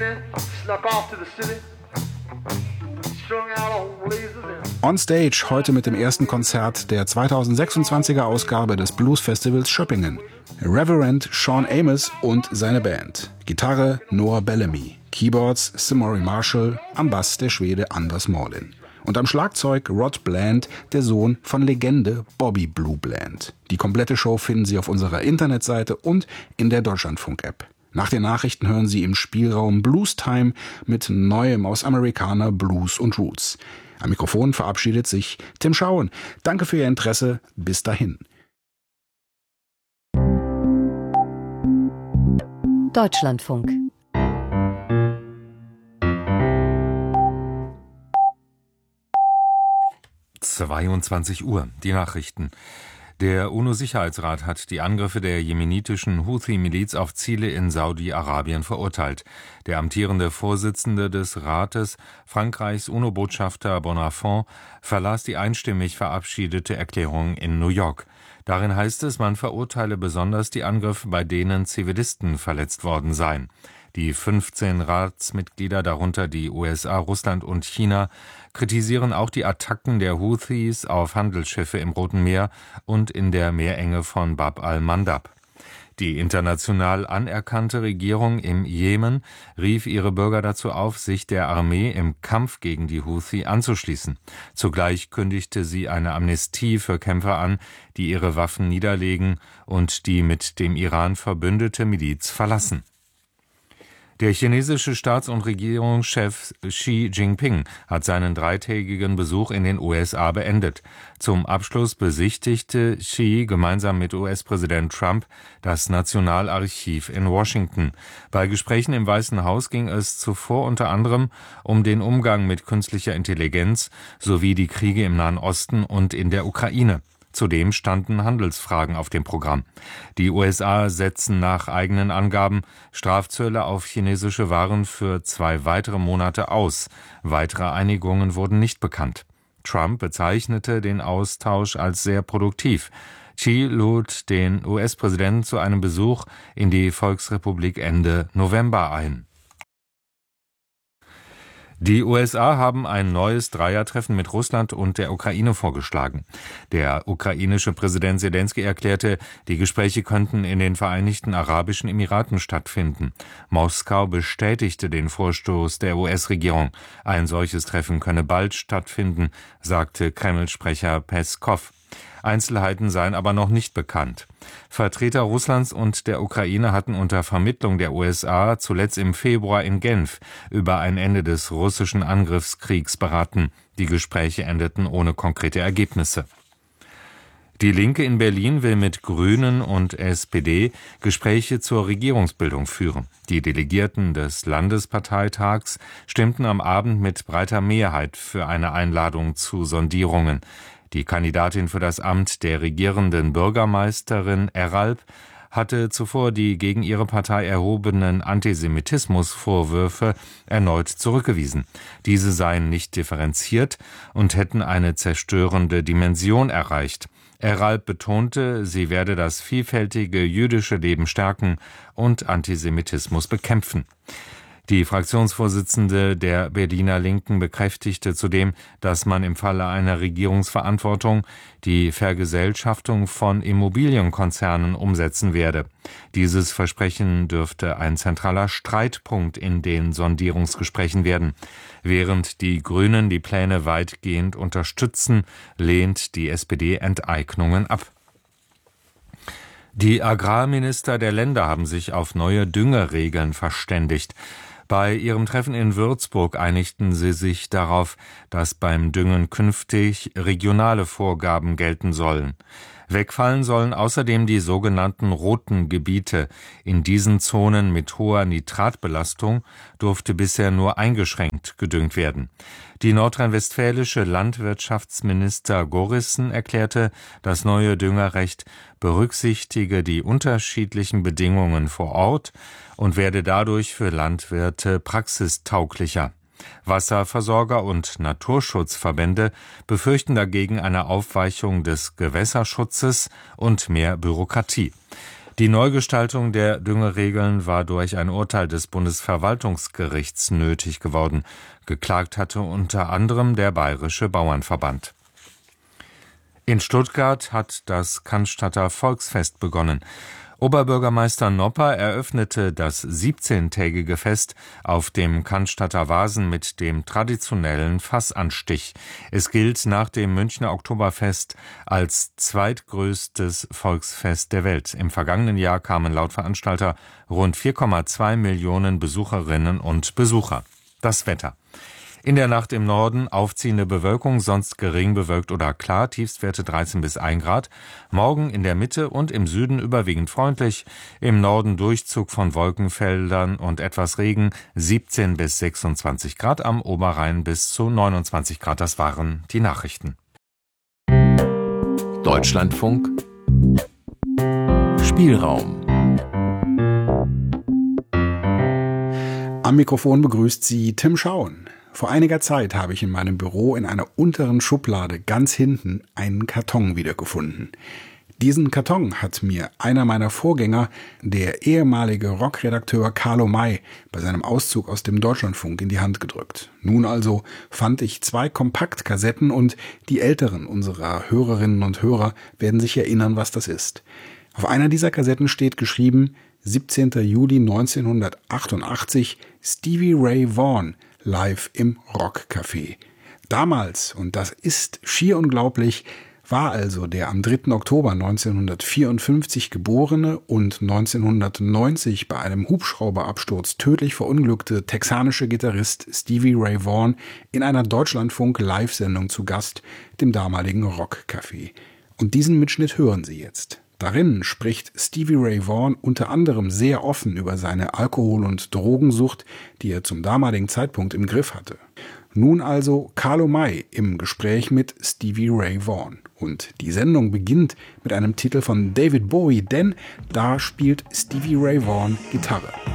On Stage heute mit dem ersten Konzert der 2026er Ausgabe des Blues Festivals Schöppingen. Reverend Sean Amos und seine Band. Gitarre Noah Bellamy, Keyboards Simori Marshall, am Bass der Schwede Anders Morlin. Und am Schlagzeug Rod Bland, der Sohn von Legende Bobby Blue Bland. Die komplette Show finden Sie auf unserer Internetseite und in der Deutschlandfunk-App. Nach den Nachrichten hören Sie im Spielraum Blues Time mit Neuem aus Amerikaner, Blues und Roots. Am Mikrofon verabschiedet sich Tim Schauen. Danke für Ihr Interesse. Bis dahin. Deutschlandfunk. Uhr. Die Nachrichten. Der UNO-Sicherheitsrat hat die Angriffe der jemenitischen Houthi-Miliz auf Ziele in Saudi-Arabien verurteilt. Der amtierende Vorsitzende des Rates, Frankreichs UNO-Botschafter Bonafont, verlas die einstimmig verabschiedete Erklärung in New York. Darin heißt es, man verurteile besonders die Angriffe, bei denen Zivilisten verletzt worden seien. Die 15 Ratsmitglieder, darunter die USA, Russland und China, kritisieren auch die Attacken der Houthis auf Handelsschiffe im Roten Meer und in der Meerenge von Bab al-Mandab. Die international anerkannte Regierung im Jemen rief ihre Bürger dazu auf, sich der Armee im Kampf gegen die Houthi anzuschließen. Zugleich kündigte sie eine Amnestie für Kämpfer an, die ihre Waffen niederlegen und die mit dem Iran verbündete Miliz verlassen. Der chinesische Staats- und Regierungschef Xi Jinping hat seinen dreitägigen Besuch in den USA beendet. Zum Abschluss besichtigte Xi gemeinsam mit US-Präsident Trump das Nationalarchiv in Washington. Bei Gesprächen im Weißen Haus ging es zuvor unter anderem um den Umgang mit künstlicher Intelligenz sowie die Kriege im Nahen Osten und in der Ukraine. Zudem standen Handelsfragen auf dem Programm. Die USA setzen nach eigenen Angaben Strafzölle auf chinesische Waren für 2 weitere Monate aus. Weitere Einigungen wurden nicht bekannt. Trump bezeichnete den Austausch als sehr produktiv. Xi lud den US-Präsidenten zu einem Besuch in die Volksrepublik Ende November ein. Die USA haben ein neues Dreiertreffen mit Russland und der Ukraine vorgeschlagen. Der ukrainische Präsident Selenskyj erklärte, die Gespräche könnten in den Vereinigten Arabischen Emiraten stattfinden. Moskau bestätigte den Vorstoß der US-Regierung. Ein solches Treffen könne bald stattfinden, sagte Kreml-Sprecher Peskov. Einzelheiten seien aber noch nicht bekannt. Vertreter Russlands und der Ukraine hatten unter Vermittlung der USA zuletzt im Februar in Genf über ein Ende des russischen Angriffskriegs beraten. Die Gespräche endeten ohne konkrete Ergebnisse. Die Linke in Berlin will mit Grünen und SPD Gespräche zur Regierungsbildung führen. Die Delegierten des Landesparteitags stimmten am Abend mit breiter Mehrheit für eine Einladung zu Sondierungen. Die Kandidatin für das Amt der regierenden Bürgermeisterin Eralp hatte zuvor die gegen ihre Partei erhobenen Antisemitismusvorwürfe erneut zurückgewiesen. Diese seien nicht differenziert und hätten eine zerstörende Dimension erreicht. Eralp betonte, sie werde das vielfältige jüdische Leben stärken und Antisemitismus bekämpfen. Die Fraktionsvorsitzende der Berliner Linken bekräftigte zudem, dass man im Falle einer Regierungsverantwortung die Vergesellschaftung von Immobilienkonzernen umsetzen werde. Dieses Versprechen dürfte ein zentraler Streitpunkt in den Sondierungsgesprächen werden. Während die Grünen die Pläne weitgehend unterstützen, lehnt die SPD Enteignungen ab. Die Agrarminister der Länder haben sich auf neue Düngeregeln verständigt. Bei ihrem Treffen in Würzburg einigten sie sich darauf, dass beim Düngen künftig regionale Vorgaben gelten sollen. Wegfallen sollen außerdem die sogenannten roten Gebiete. In diesen Zonen mit hoher Nitratbelastung durfte bisher nur eingeschränkt gedüngt werden. Die nordrhein-westfälische Landwirtschaftsminister Gorissen erklärte, das neue Düngerrecht berücksichtige die unterschiedlichen Bedingungen vor Ort und werde dadurch für Landwirte praxistauglicher. Wasserversorger und Naturschutzverbände befürchten dagegen eine Aufweichung des Gewässerschutzes und mehr Bürokratie. Die Neugestaltung der Düngeregeln war durch ein Urteil des Bundesverwaltungsgerichts nötig geworden. Geklagt hatte unter anderem der Bayerische Bauernverband. In Stuttgart hat das Cannstatter Volksfest begonnen. Oberbürgermeister Nopper eröffnete das 17-tägige Fest auf dem Cannstatter Wasen mit dem traditionellen Fassanstich. Es gilt nach dem Münchner Oktoberfest als zweitgrößtes Volksfest der Welt. Im vergangenen Jahr kamen laut Veranstalter rund 4,2 Millionen Besucherinnen und Besucher. Das Wetter. In der Nacht im Norden aufziehende Bewölkung, sonst gering bewölkt oder klar, Tiefstwerte 13 bis 1 Grad. Morgen in der Mitte und im Süden überwiegend freundlich, im Norden Durchzug von Wolkenfeldern und etwas Regen, 17 bis 26 Grad, am Oberrhein bis zu 29 Grad. Das waren die Nachrichten. Deutschlandfunk Spielraum. Am Mikrofon begrüßt Sie Tim Schauen. Vor einiger Zeit habe ich in meinem Büro in einer unteren Schublade ganz hinten einen Karton wiedergefunden. Diesen Karton hat mir einer meiner Vorgänger, der ehemalige Rockredakteur Carlo May, bei seinem Auszug aus dem Deutschlandfunk in die Hand gedrückt. Nun also fand ich 2 Kompaktkassetten und die Älteren unserer Hörerinnen und Hörer werden sich erinnern, was das ist. Auf einer dieser Kassetten steht geschrieben: 17. Juli 1988, Stevie Ray Vaughan, live im Rockcafé. Damals, und das ist schier unglaublich, war also der am 3. Oktober 1954 geborene und 1990 bei einem Hubschrauberabsturz tödlich verunglückte texanische Gitarrist Stevie Ray Vaughan in einer Deutschlandfunk-Live-Sendung zu Gast, dem damaligen Rockcafé. Und diesen Mitschnitt hören Sie jetzt. Darin spricht Stevie Ray Vaughan unter anderem sehr offen über seine Alkohol- und Drogensucht, die er zum damaligen Zeitpunkt im Griff hatte. Nun also Carlo May im Gespräch mit Stevie Ray Vaughan. Und die Sendung beginnt mit einem Titel von David Bowie, denn da spielt Stevie Ray Vaughan Gitarre.